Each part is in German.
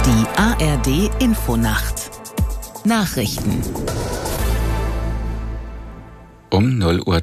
Die ARD Infonacht Nachrichten um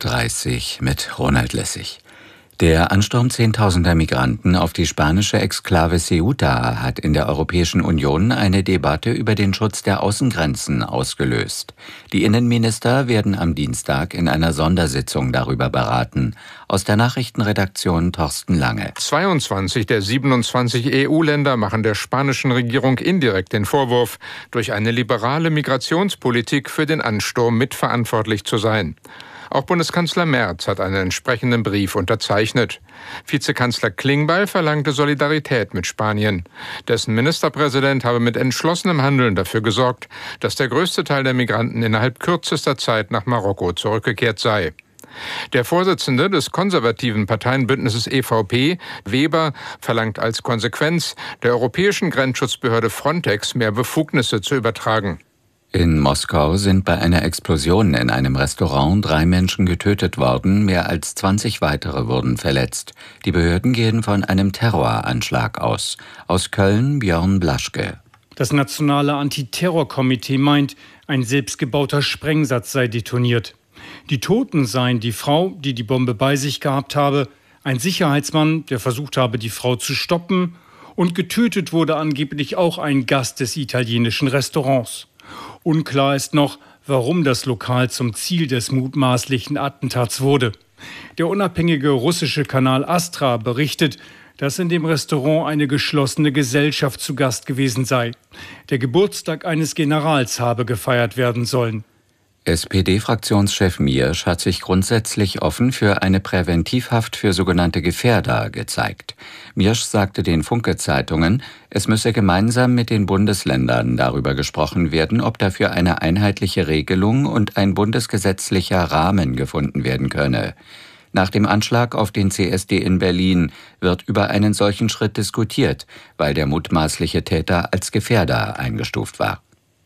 0:30 Uhr mit Ronald Lessig. Der Ansturm zehntausender Migranten auf die spanische Exklave Ceuta hat in der Europäischen Union eine Debatte über den Schutz der Außengrenzen ausgelöst. Die Innenminister werden am Dienstag in einer Sondersitzung darüber beraten. Aus der Nachrichtenredaktion Thorsten Lange. 22 der 27 EU-Länder machen der spanischen Regierung indirekt den Vorwurf, durch eine liberale Migrationspolitik für den Ansturm mitverantwortlich zu sein. Auch Bundeskanzler Merz hat einen entsprechenden Brief unterzeichnet. Vizekanzler Klingbeil verlangte Solidarität mit Spanien. Dessen Ministerpräsident habe mit entschlossenem Handeln dafür gesorgt, dass der größte Teil der Migranten innerhalb kürzester Zeit nach Marokko zurückgekehrt sei. Der Vorsitzende des konservativen Parteienbündnisses EVP, Weber, verlangt als Konsequenz, der europäischen Grenzschutzbehörde Frontex mehr Befugnisse zu übertragen. In Moskau sind bei einer Explosion in einem Restaurant 3 Menschen getötet worden, mehr als 20 weitere wurden verletzt. Die Behörden gehen von einem Terroranschlag aus. Aus Köln Björn Blaschke. Das Nationale Antiterrorkomitee meint, ein selbstgebauter Sprengsatz sei detoniert. Die Toten seien die Frau, die die Bombe bei sich gehabt habe, ein Sicherheitsmann, der versucht habe, die Frau zu stoppen, und getötet wurde angeblich auch ein Gast des italienischen Restaurants. Unklar ist noch, warum das Lokal zum Ziel des mutmaßlichen Attentats wurde. Der unabhängige russische Kanal Astra berichtet, dass in dem Restaurant eine geschlossene Gesellschaft zu Gast gewesen sei. Der Geburtstag eines Generals habe gefeiert werden sollen. SPD-Fraktionschef Miersch hat sich grundsätzlich offen für eine Präventivhaft für sogenannte Gefährder gezeigt. Miersch sagte den Funke-Zeitungen, es müsse gemeinsam mit den Bundesländern darüber gesprochen werden, ob dafür eine einheitliche Regelung und ein bundesgesetzlicher Rahmen gefunden werden könne. Nach dem Anschlag auf den CSD in Berlin wird über einen solchen Schritt diskutiert, weil der mutmaßliche Täter als Gefährder eingestuft war.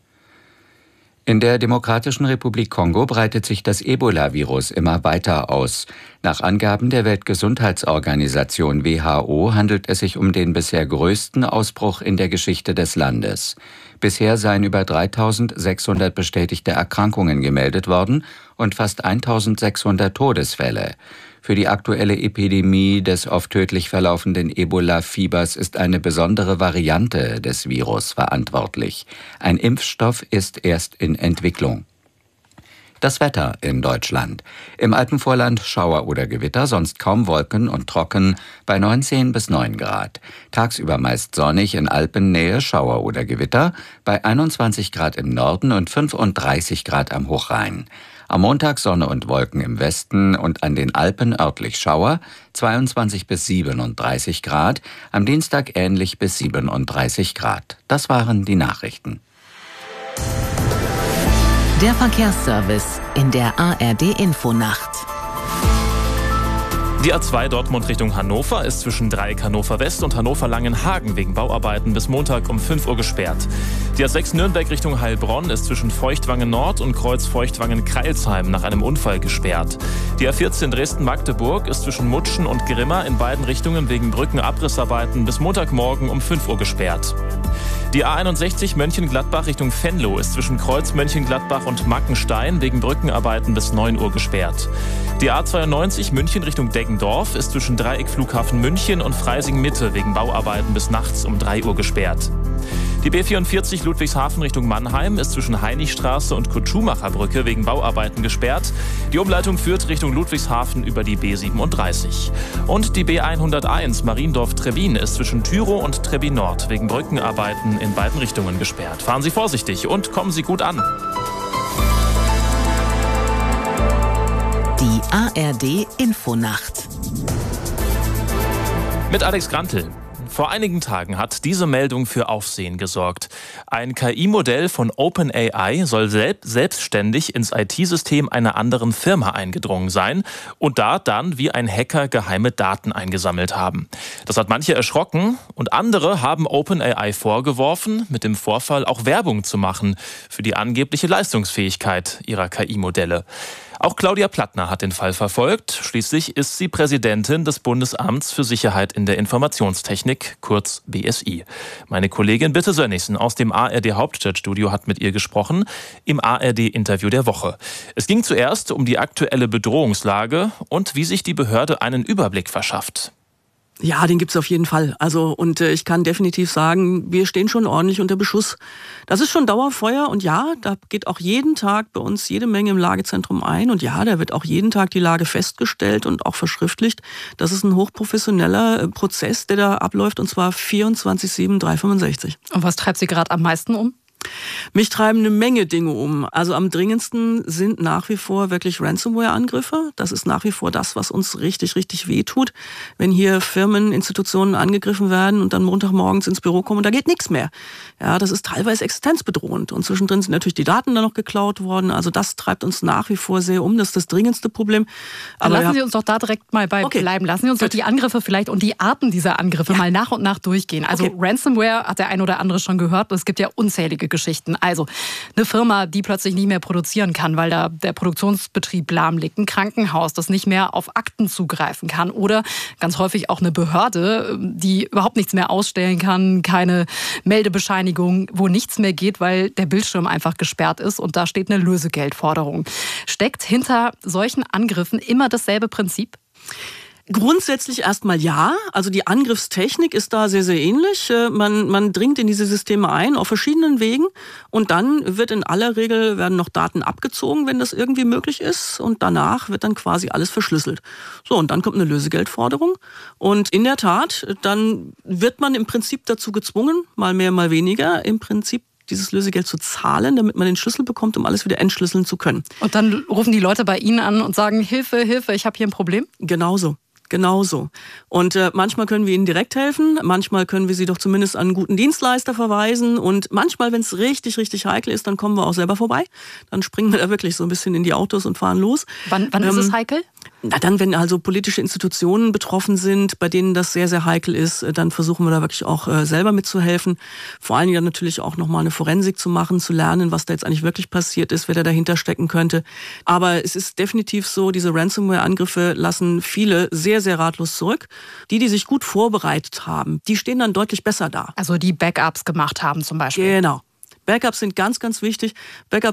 In der Demokratischen Republik Kongo breitet sich das Ebola-Virus immer weiter aus. Nach Angaben der Weltgesundheitsorganisation WHO handelt es sich um den bisher größten Ausbruch in der Geschichte des Landes. Bisher seien über 3.600 bestätigte Erkrankungen gemeldet worden und fast 1.600 Todesfälle. Für die aktuelle Epidemie des oft tödlich verlaufenden Ebola-Fiebers ist eine besondere Variante des Virus verantwortlich. Ein Impfstoff ist erst in Entwicklung. Das Wetter in Deutschland. Im Alpenvorland Schauer oder Gewitter, sonst kaum Wolken und trocken bei 19 bis 9 Grad. Tagsüber meist sonnig, in Alpennähe Schauer oder Gewitter bei 21 Grad im Norden und 35 Grad am Hochrhein. Am Montag Sonne und Wolken im Westen und an den Alpen örtlich Schauer, 22 bis 37 Grad, am Dienstag ähnlich bis 37 Grad. Das waren die Nachrichten. Der Verkehrsservice in der ARD Infonacht. Die A2 Dortmund Richtung Hannover ist zwischen Dreieck Hannover West und Hannover Langenhagen wegen Bauarbeiten bis Montag um 5 Uhr gesperrt. Die A6 Nürnberg Richtung Heilbronn ist zwischen Feuchtwangen Nord und Kreuz Feuchtwangen-Kreilsheim nach einem Unfall gesperrt. Die A14 Dresden-Magdeburg ist zwischen Mutschen und Grimma in beiden Richtungen wegen Brückenabrissarbeiten bis Montagmorgen um 5 Uhr gesperrt. Die A61 Mönchengladbach Richtung Venlo ist zwischen Kreuz Mönchengladbach und Mackenstein wegen Brückenarbeiten bis 9 Uhr gesperrt. Die A92 München Richtung Deggendorf ist zwischen Dreieck Flughafen München und Freising Mitte wegen Bauarbeiten bis nachts um 3 Uhr gesperrt. Die B44 Ludwigshafen Richtung Mannheim ist zwischen Heinrichstraße und Kutschummacher Brücke wegen Bauarbeiten gesperrt. Die Umleitung führt Richtung Ludwigshafen über die B37. Und die B101 Mariendorf-Trebbin ist zwischen Tyrow und Trebbin Nord wegen Brückenarbeiten in beiden Richtungen gesperrt. Fahren Sie vorsichtig und kommen Sie gut an. Die ARD Infonacht. Mit Alex Grantel. Vor einigen Tagen hat diese Meldung für Aufsehen gesorgt. Ein KI-Modell von OpenAI soll selbstständig ins IT-System einer anderen Firma eingedrungen sein und da dann wie ein Hacker geheime Daten eingesammelt haben. Das hat manche erschrocken und andere haben OpenAI vorgeworfen, mit dem Vorfall auch Werbung zu machen für die angebliche Leistungsfähigkeit ihrer KI-Modelle. Auch Claudia Plattner hat den Fall verfolgt. Schließlich ist sie Präsidentin des Bundesamts für Sicherheit in der Informationstechnik, kurz BSI. Meine Kollegin Birte Sönnigsen aus dem ARD-Hauptstadtstudio hat mit ihr gesprochen im ARD-Interview der Woche. Es ging zuerst um die aktuelle Bedrohungslage und wie sich die Behörde einen Überblick verschafft. Ja, den gibt's auf jeden Fall. Und ich kann definitiv sagen, wir stehen schon ordentlich unter Beschuss. Das ist schon Dauerfeuer und ja, da geht auch jeden Tag bei uns jede Menge im Lagezentrum ein und ja, da wird auch jeden Tag die Lage festgestellt und auch verschriftlicht. Das ist ein hochprofessioneller Prozess, der da abläuft und zwar 24/7, 365. Und was treibt Sie gerade am meisten um? Mich treiben eine Menge Dinge um. Also am dringendsten sind nach wie vor wirklich Ransomware-Angriffe. Das ist nach wie vor das, was uns richtig, richtig wehtut. Wenn hier Firmen, Institutionen angegriffen werden und dann Montagmorgens ins Büro kommen und da geht nichts mehr. Ja, das ist teilweise existenzbedrohend. Und zwischendrin sind natürlich die Daten dann noch geklaut worden. Also das treibt uns nach wie vor sehr um. Das ist das dringendste Problem. Aber lassen Sie uns doch da direkt mal bei bleiben. Lassen Sie uns doch die Angriffe vielleicht und die Arten dieser Angriffe mal nach und nach durchgehen. Also Ransomware hat der ein oder andere schon gehört. Es gibt ja unzählige Geschichten. Also eine Firma, die plötzlich nicht mehr produzieren kann, weil da der Produktionsbetrieb lahm liegt. Ein Krankenhaus, das nicht mehr auf Akten zugreifen kann. Oder ganz häufig auch eine Behörde, die überhaupt nichts mehr ausstellen kann. Keine Meldebescheinigung, wo nichts mehr geht, weil der Bildschirm einfach gesperrt ist. Und da steht eine Lösegeldforderung. Steckt hinter solchen Angriffen immer dasselbe Prinzip? Grundsätzlich erstmal ja. Also die Angriffstechnik ist da sehr, sehr ähnlich. Man dringt in diese Systeme ein auf verschiedenen Wegen und dann wird in aller Regel werden noch Daten abgezogen, wenn das irgendwie möglich ist und danach wird dann quasi alles verschlüsselt. So, und dann kommt eine Lösegeldforderung und in der Tat, dann wird man im Prinzip dazu gezwungen, mal mehr, mal weniger, im Prinzip dieses Lösegeld zu zahlen, damit man den Schlüssel bekommt, um alles wieder entschlüsseln zu können. Und dann rufen die Leute bei Ihnen an und sagen, Hilfe, Hilfe, ich habe hier ein Problem? Genauso. Und manchmal können wir ihnen direkt helfen, manchmal können wir sie doch zumindest an einen guten Dienstleister verweisen und manchmal, wenn es richtig, richtig heikel ist, dann kommen wir auch selber vorbei. Dann springen wir da wirklich so ein bisschen in die Autos und fahren los. Wann ist es heikel? Na dann, wenn also politische Institutionen betroffen sind, bei denen das sehr, sehr heikel ist, dann versuchen wir da wirklich auch selber mitzuhelfen. Vor allen Dingen dann natürlich auch nochmal eine Forensik zu machen, zu lernen, was da jetzt eigentlich wirklich passiert ist, wer da dahinter stecken könnte. Aber es ist definitiv so, diese Ransomware-Angriffe lassen viele sehr, sehr ratlos zurück. Die sich gut vorbereitet haben, die stehen dann deutlich besser da. Also die Backups gemacht haben zum Beispiel. Genau. Backups sind ganz, ganz wichtig. Backups